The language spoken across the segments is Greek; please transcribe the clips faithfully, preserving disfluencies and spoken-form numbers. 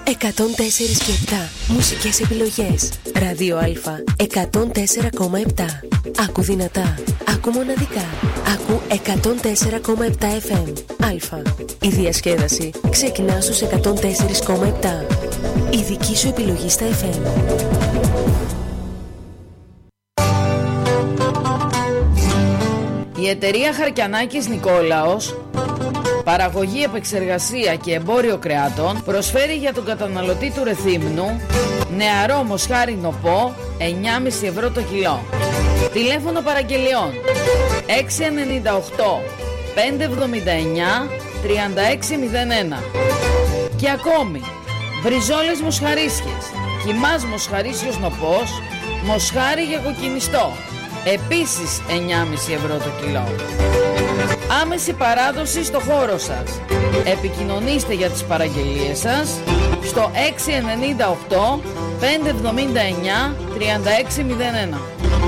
εκατόν τέσσερα και επτά. Μουσικές επιλογές. Ράδιο Α εκατόν τέσσερα κόμμα επτά. Άκου δυνατά. Άκου μοναδικά. Άκου εκατόν τέσσερα κόμμα επτά εφ εμ. Α. Η διασκέδαση ξεκινά στους εκατόν τέσσερα κόμμα επτά. Η δική σου επιλογή στα εφ εμ. Η εταιρεία Χαρκιανάκης Νικόλαος, παραγωγή, επεξεργασία και εμπόριο κρεάτων, προσφέρει για τον καταναλωτή του Ρεθύμνου νεαρό μοσχάρι νοπό εννιά κόμμα πέντε ευρώ το κιλό. Τηλέφωνο παραγγελιών έξι εννιά οκτώ πέντε εβδομήντα εννιά τριάντα έξι μηδέν ένα. Και ακόμη μπριζόλες μοσχαρίσιες, κιμάς μοσχαρίσιος νοπός, μοσχάρι για κοκκινιστό, επίσης εννιά κόμμα πέντε ευρώ το κιλό. Άμεση παράδοση στο χώρο σας. Επικοινωνήστε για τις παραγγελίες σας στο έξι εννιά οκτώ πέντε εβδομήντα εννιά τριάντα έξι μηδέν ένα.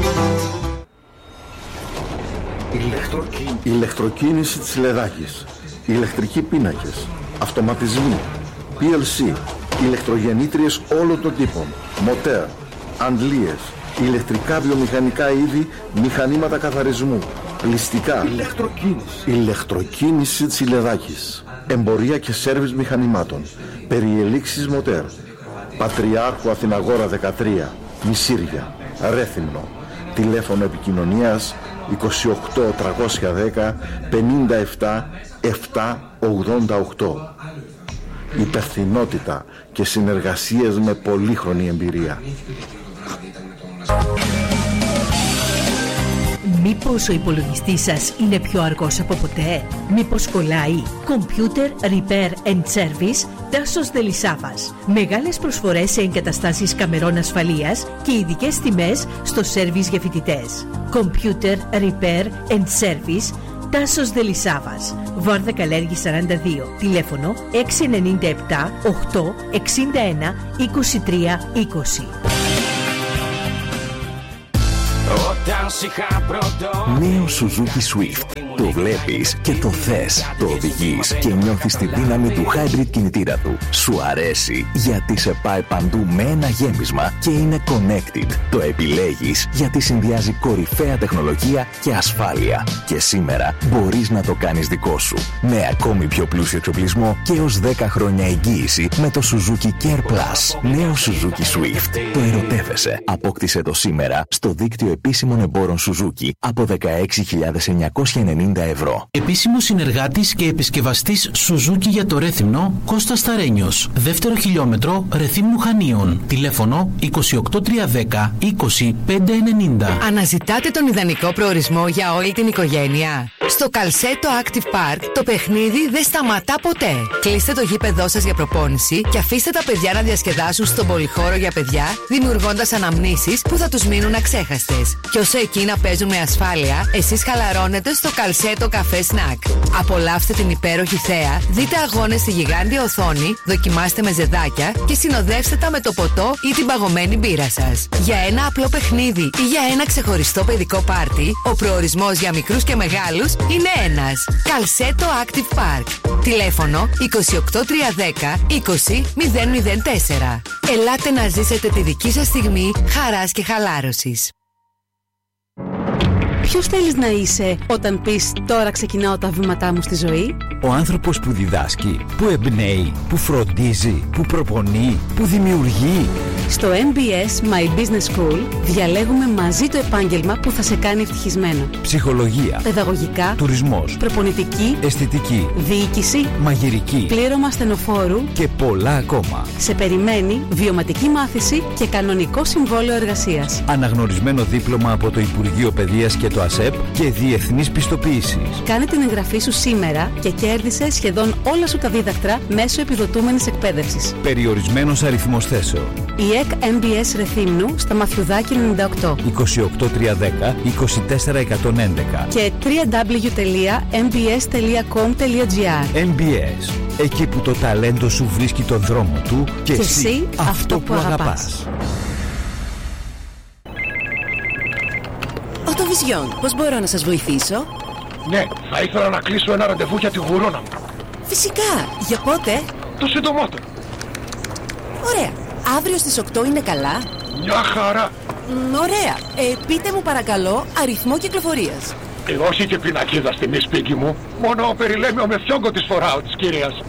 Ηλεκτροκίνηση. Ηλεκτροκίνηση της Λεδάκης. Ηλεκτρικοί πίνακες. Αυτοματισμοί. πι ελ σι. Ηλεκτρογεννήτριες όλων των τύπων. Μοτέρ. Αντλίες. Ηλεκτρικά βιομηχανικά είδη, μηχανήματα καθαρισμού. Πλυστικά. Ηλεκτροκίνηση. Ηλεκτροκίνηση της Λεδάκης. Εμπορία και σέρβις μηχανημάτων. Περιελήξεις μοτέρ. Πατριάρχου Αθηναγόρα δεκατρία. Μισήρια. Ρέθυμνο. Τηλέφωνο επικοινωνίας είκοσι οκτώ τριακόσια δέκα πενήντα επτά επτακόσια ογδόντα οκτώ. Υπευθυνότητα και συνεργασίες με πολύχρονη εμπειρία. Μήπως ο υπολογιστής σας είναι πιο αργός από ποτέ? Μήπως κολλάει? Computer Repair and Service Τάσος Δελισάβας. Μεγάλες προσφορές σε εγκαταστάσεις καμερών ασφαλείας και ειδικές τιμές στο σέρβις για φοιτητές. Computer Repair and Service Τάσος Δελισάβας. Βάρδα Καλέργη σαράντα δύο. Τηλέφωνο έξι εννιά επτά οκτώ εξήντα ένα είκοσι τρία είκοσι. Νέο Suzuki Swift. Το βλέπεις και το θες. Το οδηγείς και νιώθεις τη δύναμη του hybrid κινητήρα του. Σου αρέσει γιατί σε πάει παντού με ένα γέμισμα και είναι connected. Το επιλέγεις γιατί συνδυάζει κορυφαία τεχνολογία και ασφάλεια. Και σήμερα μπορείς να το κάνεις δικό σου. Με ακόμη πιο πλούσιο εξοπλισμό και έως δέκα χρόνια εγγύηση με το Suzuki Care Plus. Νέο Suzuki Swift. Το ερωτεύεσαι. Απόκτησε το σήμερα στο δίκτυο επίσημων εμπόρων Suzuki από δεκαέξι χιλιάδες εννιακόσια ενενήντα ευρώ. Επίσημος συνεργάτης και επισκευαστής Suzuki για το Ρέθυμνο, Κώστας Ταρένιος. Δεύτερο χιλιόμετρο Ρεθύμνου Χανίων. Τηλέφωνο είκοσι οκτώ τριακόσια δέκα είκοσι πέντε ενενήντα. Αναζητάτε τον ιδανικό προορισμό για όλη την οικογένεια? Στο Καλσέτο Active Park το παιχνίδι δεν σταματά ποτέ. Κλείστε το γήπεδό σας για προπόνηση και αφήστε τα παιδιά να διασκεδάσουν στον πολυχώρο για παιδιά, δημιουργώντας αναμνήσεις που θα τους μείνουν αξέχαστες. Και όσο εκείνα παίζουν με ασφάλεια, εσείς χαλαρώνετε στο Καλσέτο Καφέ Σνακ. Απολαύστε την υπέροχη θέα, δείτε αγώνες στη γιγάντια οθόνη, δοκιμάστε με ζεδάκια και συνοδεύστε τα με το ποτό ή την παγωμένη μπύρα σας. Για ένα απλό παιχνίδι ή για ένα ξεχωριστό παιδικό πάρτι, ο προορισμός για μικρούς και μεγάλους είναι ένας. Καλσέτο Active Park. Τηλέφωνο είκοσι οκτώ τριακόσια δέκα είκοσι μηδέν μηδέν τέσσερα. Ελάτε να ζήσετε τη δική σας στιγμή χαράς και χαλάρωσης. Ποιος θέλεις να είσαι όταν πεις «Τώρα ξεκινάω τα βήματά μου στη ζωή»? Ο άνθρωπος που διδάσκει, που εμπνέει, που φροντίζει, που προπονεί, που δημιουργεί. Στο εμ μπι ες My Business School διαλέγουμε μαζί το επάγγελμα που θα σε κάνει ευτυχισμένο. Ψυχολογία, παιδαγωγικά, τουρισμός, προπονητική, αισθητική, διοίκηση, μαγειρική, πλήρωμα στενοφόρου και πολλά ακόμα. Σε περιμένει βιωματική μάθηση και κανονικό συμβόλαιο εργασίας. Αναγνωρισμένο δίπλωμα από το Υπουργείο Παιδείας και το ΑΣΕΠ και διεθνής πιστοποίησης. Κάνε την εγγραφή σου σήμερα και κέρδισε σχεδόν όλα σου τα δίδακτρα μέσω επιδοτούμενης εκπαίδευσης. Περιορισμένος αριθμός θέσεων. Η ΕΚ εμ μπι ες Ρεθύμνου στα Μαθιουδάκη ενενήντα οκτώ. είκοσι οκτώ τριακόσια δέκα είκοσι τέσσερα εκατόν έντεκα και double-u double-u double-u τελεία εμ μπι ες τελεία κομ τελεία τζι άρ. εμ μπι ες. Εκεί που το ταλέντο σου βρίσκει τον δρόμο του και, και εσύ, εσύ αυτό, αυτό που, που αγαπάς. αγαπάς. Οτοβιζιόν, πώς μπορώ να σας βοηθήσω? Ναι, θα ήθελα να κλείσω ένα ραντεβού για τη γουρώνα μου. Φυσικά, για πότε? Το συντομότερο. Ωραία. Αύριο στις οκτώ είναι καλά? Μια χαρά. Μ, ωραία. Ε, πείτε μου παρακαλώ αριθμό κυκλοφορίας. Ε, όχι και πινακίδα στη μισπίκη μου. Μόνο περιλέμιο με φιόγκο της φοράω της κυρίας.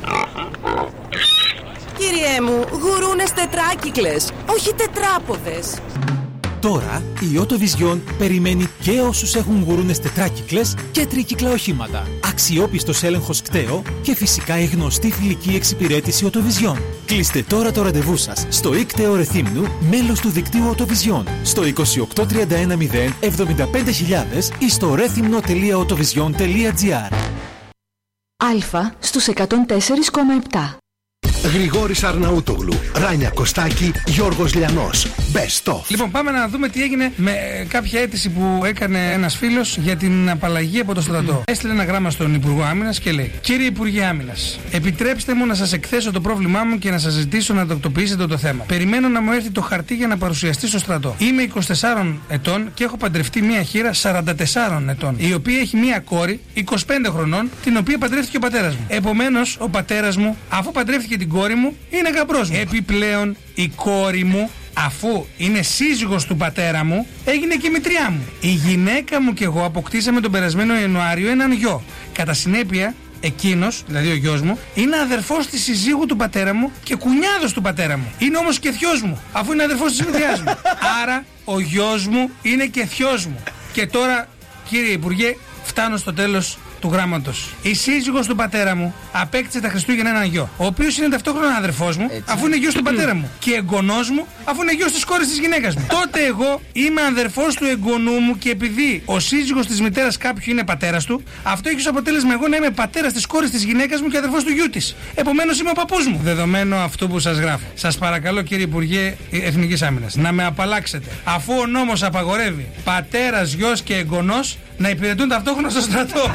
Κύριέ μου, γουρούνες τετράκυκλες, όχι τετράποδες. Τώρα η Autovision περιμένει και όσους έχουν γουρούνες τετράκυκλες και τρίκυκλα οχήματα. Αξιόπιστος έλεγχος κταίο και φυσικά η γνωστή φιλική εξυπηρέτηση Autovision. Κλείστε τώρα το ραντεβού σας στο ΙΚΤΕΟ Ρεθύμνου, μέλος του δικτύου Autovision, στο είκοσι οκτώ τριάντα ένα μηδέν εβδομήντα πέντε χιλιάδες ή στο ρέθυμνο τελεία autovision τελεία gr. Αλφα στους εκατόν τέσσερα κόμμα επτά. Γρηγόρης Αρναούτογλου, Ράνια Κωστάκη, Γιώργος Λιανός. Best of. Λοιπόν, πάμε να δούμε τι έγινε με κάποια αίτηση που έκανε ένας φίλος για την απαλλαγή από το στρατό. Έστειλε ένα γράμμα στον Υπουργό Άμυνας και λέει: Κύριε Υπουργέ Άμυνας, επιτρέψτε μου να σας εκθέσω το πρόβλημά μου και να σας ζητήσω να τακτοποιήσετε το θέμα. Περιμένω να μου έρθει το χαρτί για να παρουσιαστεί στο στρατό. Είμαι είκοσι τεσσάρων ετών και έχω παντρευτεί μία χήρα σαράντα τεσσάρων ετών, η οποία έχει μία κόρη είκοσι πέντε χρονών, την οποία παντρεύτηκε ο πατέρας μου. Επομένως, ο πατέρας μου, αφού παντρεύτηκε την κόρη μου, είναι γαμπρός μου. Επιπλέον, η κόρη μου, αφού είναι σύζυγος του πατέρα μου, έγινε και μητριά μου. Η γυναίκα μου και εγώ αποκτήσαμε τον περασμένο Ιανουάριο έναν γιο. Κατά συνέπεια, εκείνος, δηλαδή ο γιος μου, είναι αδερφός της συζύγου του πατέρα μου και κουνιάδος του πατέρα μου. Είναι όμως και θειός μου, αφού είναι αδερφός της μητριάς μου. Άρα, ο γιος μου είναι και θειός μου. Και τώρα, κύριε Υπουργέ, φτάνω στο τέλος του γράμματος. Η σύζυγος του πατέρα μου απέκτησε τα Χριστούγεννα έναν γιο, ο οποίος είναι ταυτόχρονα αδερφός μου, έτσι, αφού είναι γιος του πατέρα μου, και εγγονός μου, αφού είναι γιος της κόρης της γυναίκας μου. Τότε εγώ είμαι αδερφός του εγγονού μου και επειδή ο σύζυγος της μητέρας κάποιου είναι πατέρας του, αυτό έχει ως αποτέλεσμα εγώ να είμαι πατέρας της κόρης της γυναίκας μου και αδερφός του γιού της. Επομένως είμαι ο παππούς μου. Δεδομένο αυτού που σας γράφω, σας παρακαλώ, κύριε Υπουργέ Εθνικής Άμυνας, να με απαλλάξετε, αφού ο νόμος απαγορεύει πατέρας, γιος και εγγονός να υπηρετούν ταυτόχρονα στο στρατό.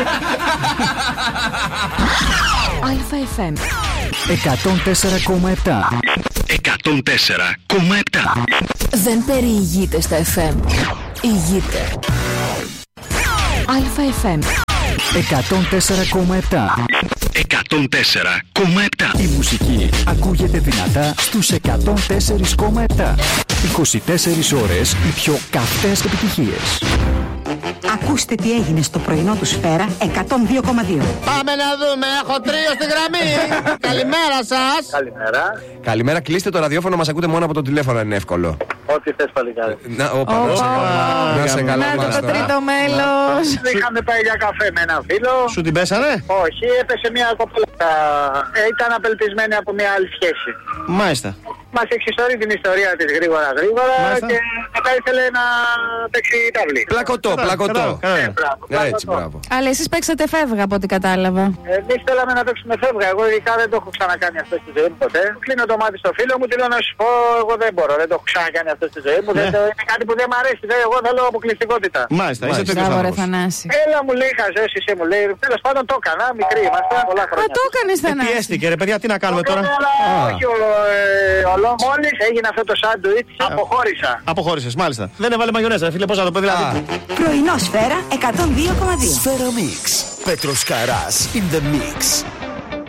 Αλφα εφ εμ εκατόν τέσσερα κόμμα επτά. εκατόν τέσσερα κόμμα επτά. Δεν περιηγείται στα εφ εμ. Ηγείται. Αλφα εφ εμ εκατόν τέσσερα κόμμα επτά. εκατόν τέσσερα κόμμα επτά. Η μουσική ακούγεται δυνατά στους εκατόν τέσσερα κόμμα επτά. είκοσι τέσσερις ώρες οι πιο καυτές επιτυχίες. Ακούστε τι έγινε στο πρωινό του Σφαίρα εκατόν δύο κόμμα δύο. Πάμε να δούμε, έχω τρίο στη γραμμή. Καλημέρα σας. Καλημέρα. Καλημέρα, κλείστε το ραδιόφωνο, μας ακούτε μόνο από το τηλέφωνο, είναι εύκολο. Ό,τι θες παλικάρι. Να, όπα, να σε καλά. Να το τρίτο μέλος. Είχαμε πάει για καφέ με ένα φίλο. Σου την πέσανε? Όχι, έπεσε μια κοπέλα. Ε, ήταν απελπισμένη από μια άλλη σχέση. Μάλιστα. Μας εξιστορεί την ιστορία της γρήγορα γρήγορα. Μάλιστα. Και μετά ήθελε να παίξει ταυλί. Πλακωτό, πλακωτό. Ε, μπράβο, Έτσι, μπράβο. Αλλά εσείς παίξατε φεύγα από ό,τι κατάλαβα. Εμείς θέλαμε να παίξουμε φεύγα. Εγώ ειδικά δεν το έχω ξανακάνει αυτό στη ζωή μου ποτέ. Κλείνω το μάτι στο φίλο μου, τι λέω να σου πω, εγώ δεν μπορώ. Δεν το έχω ξανακάνει αυτό στη ζωή μου. Ναι. Δεν, είναι κάτι που δεν μου αρέσει. Δεν, εγώ θέλω αποκλειστικότητα. Μάλιστα, είσαι τέτοιος άνθρωπος. Έλα μου λέει, χαζός είσαι, μου λέει. Τέλος πάντων το έκανα, μικρή είμαστε, πολλά χρόνια. Α, το έκανες Θανάση. Πιέστηκε ρε παιδιά, τι να κάνουμε τώρα. Όχι, μόλις έγινε αυτό το σάντουιτς, αποχώρησα. Αποχώρησες, μάλιστα. Δεν έβαλε μαγιονέζα, φίλε, πώς να το πω δηλαδή. Πρωινό Σφαίρα εκατόν δύο κόμμα δύο. Σφαίρα Mix. Πέτρος Καράς in the mix.